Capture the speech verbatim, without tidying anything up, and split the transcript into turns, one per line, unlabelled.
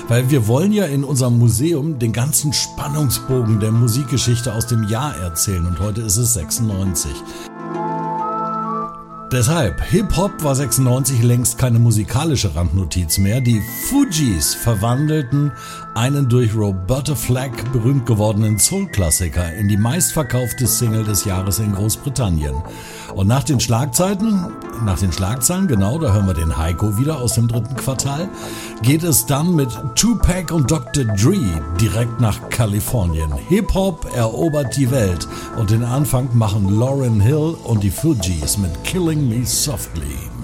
Weil wir wollen ja in unserem Museum den ganzen Spannungsbogen der Musikgeschichte aus dem Jahr erzählen und heute ist es sechsundneunzig. Deshalb, Hip-Hop war sechsundneunzig längst keine musikalische Randnotiz mehr. Die Fugees verwandelten einen durch Roberta Flack berühmt gewordenen Soul-Klassiker in die meistverkaufte Single des Jahres in Großbritannien. Und nach den Schlagzeilen, nach den Schlagzeilen, genau, da hören wir den Heiko wieder aus dem dritten Quartal, geht es dann mit Tupac und Doktor Dre direkt nach Kalifornien. Hip-Hop erobert die Welt und den Anfang machen Lauryn Hill und die Fugees mit Killing Me Softly.